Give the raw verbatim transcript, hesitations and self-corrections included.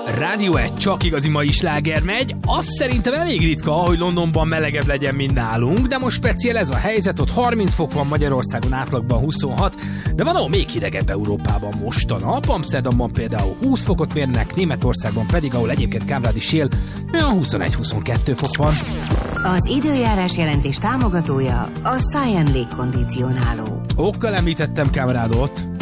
Rádió egy, csak igazi mai sláger megy. Azt szerintem elég ritka, hogy Londonban melegebb legyen, mint nálunk, de most speciál ez a helyzet, ott harminc fok van, Magyarországon átlagban huszonhat, de van ahol még hidegebb Európában most a nap. Amsterdamban például húsz fokot mérnek, Németországban pedig, ahol egyébként kámrád él, olyan huszonegy-huszonkettő fok van. Az időjárás jelentés támogatója a Science Légkondicionáló. Okkal említettem Kámrádot.